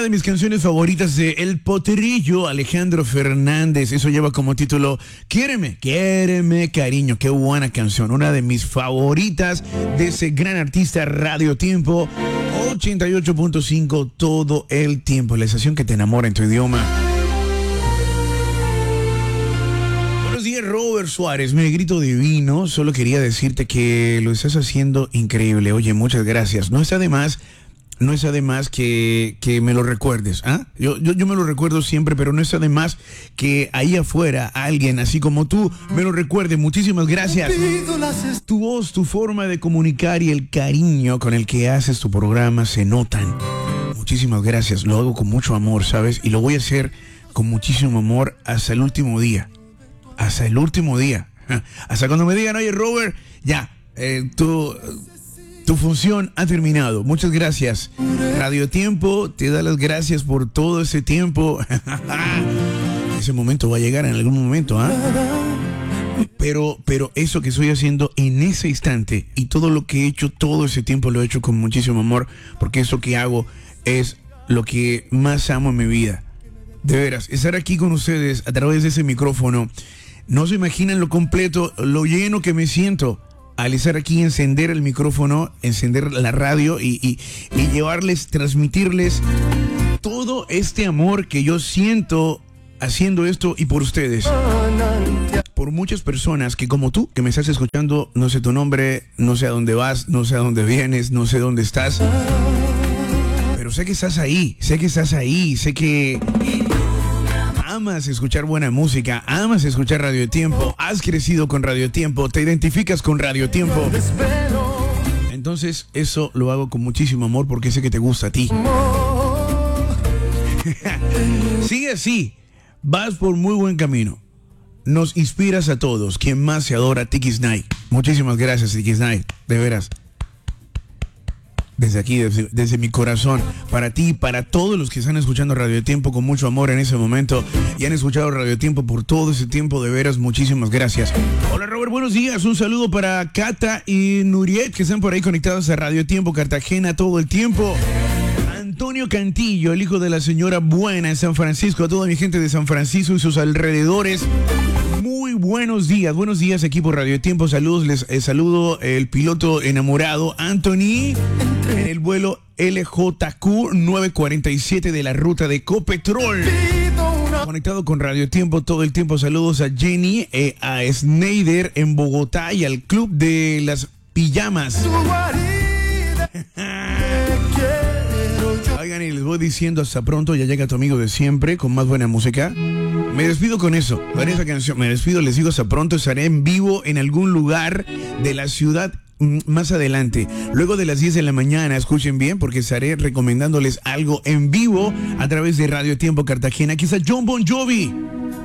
de mis canciones favoritas de El Potrillo, Alejandro Fernández. Eso lleva como título Quiéreme, quiéreme, cariño. Qué buena canción. Una de mis favoritas de ese gran artista Radio Tiempo. 88.5 todo el tiempo. La estación que te enamora en tu idioma. Buenos días, Robert Suárez, mi negrito divino. Solo quería decirte que lo estás haciendo increíble. Oye, muchas gracias. No está de más que me lo recuerdes. ¿Ah? Yo me lo recuerdo siempre, pero no está de más que ahí afuera alguien así como tú me lo recuerde. Muchísimas gracias. Tu voz, tu forma de comunicar y el cariño con el que haces tu programa se notan. Muchísimas gracias. Lo hago con mucho amor, ¿sabes? Y lo voy a hacer con muchísimo amor hasta el último día. Hasta el último día. Hasta cuando me digan, oye, Robert, ya, tu función ha terminado. Muchas gracias. Radio Tiempo te da las gracias por todo ese tiempo. Ese momento va a llegar en algún momento, ¿ah? Pero eso que estoy haciendo en ese instante y todo lo que he hecho todo ese tiempo lo he hecho con muchísimo amor, porque eso que hago es lo que más amo en mi vida. De veras, estar aquí con ustedes a través de ese micrófono, no se imaginan lo completo, lo lleno que me siento al estar aquí, encender el micrófono, encender la radio y llevarles, transmitirles todo este amor que yo siento haciendo esto y por ustedes. Por muchas personas que como tú, que me estás escuchando, no sé tu nombre, no sé a dónde vas, no sé a dónde vienes, no sé dónde estás, pero sé que estás ahí, sé que amas escuchar buena música, amas escuchar Radio Tiempo, has crecido con Radio Tiempo, te identificas con Radio Tiempo. Entonces eso lo hago con muchísimo amor porque sé que te gusta a ti. Sigue así, vas por muy buen camino. Nos inspiras a todos. Quien más se adora, Tiki Snake. Muchísimas gracias, Tiki Snake, de veras. Desde aquí, desde mi corazón, para ti y para todos los que están escuchando Radio Tiempo con mucho amor en ese momento y han escuchado Radio Tiempo por todo ese tiempo, de veras, muchísimas gracias. Hola, Robert, buenos días. Un saludo para Cata y Nuriet, que están por ahí conectados a Radio Tiempo Cartagena todo el tiempo. Antonio Cantillo, el hijo de la señora Buena en San Francisco, a toda mi gente de San Francisco y sus alrededores. Muy buenos días, equipo Radio Tiempo. Saludos, les saludo el piloto enamorado Anthony en el vuelo LJQ 947 de la ruta de Copetrol. Conectado con Radio Tiempo todo el tiempo. Saludos a Jenny, a Snyder en Bogotá y al Club de las Pijamas. Oigan, y les voy diciendo hasta pronto. Ya llega tu amigo de siempre con más buena música. Me despido con eso, con esa canción. Me despido, les digo hasta pronto. Estaré en vivo en algún lugar de la ciudad más adelante. Luego de las 10 de la mañana, escuchen bien, porque estaré recomendándoles algo en vivo a través de Radio Tiempo Cartagena. Aquí está John Bon Jovi.